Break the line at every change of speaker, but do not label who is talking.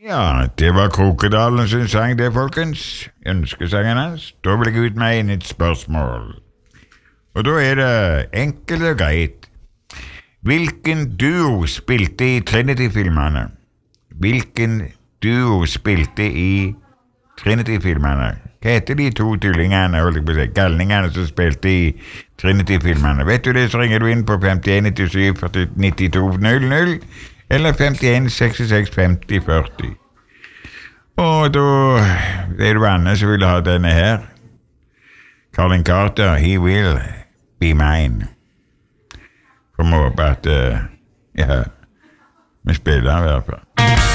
Ja, det var Krokedalen som sang det, folkens. Ønskesangen hans. Da vil jeg ut med inn et spørsmål. Og da er det enkelt og greit. Hvilken duo spilte i Trinity-filmene? Hvilken duo spilte i Trinity-filmene? Hva heter de to tullingene, holdt jeg på å si, galningene som spilte i Trinity-filmene? Vet du det, så ringer du inn på 5197 9200 eller 51 66 50 40. Og da er det Anne som vil ha denne her. Colin Carter, He Will Be Mine. For må håpe at, ja, vi spiller i hvert fall.